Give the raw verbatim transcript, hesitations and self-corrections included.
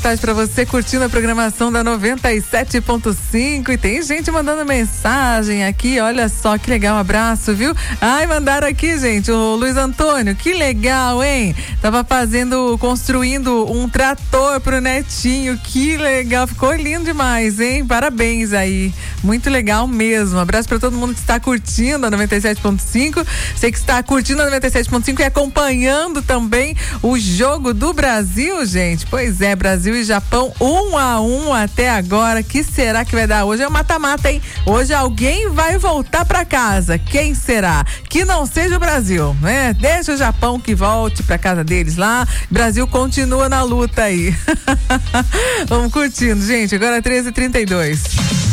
tarde pra você, curtindo a programação da noventa e sete ponto cinco, e tem gente mandando mensagem aqui, olha só que legal, um abraço, viu? Ai, mandaram aqui, gente, o Luiz Antônio, que legal, hein? Tava fazendo, construindo um trator pro netinho, que legal, ficou lindo demais, hein? Parabéns aí, muito legal mesmo. Um abraço pra todo mundo que está curtindo a noventa e sete ponto cinco, você que está curtindo a noventa e sete ponto cinco e acompanhando também o jogo do Brasil, gente. Pois é, Brasil e Japão, um a um até agora. Que será que vai dar hoje? É o mata-mata, hein? Hoje alguém vai voltar pra casa. Quem será? Que não seja o Brasil, né? Deixa o Japão que volte pra casa deles lá. Brasil continua na luta aí. Vamos curtindo, gente. Agora é treze e trinta e dois.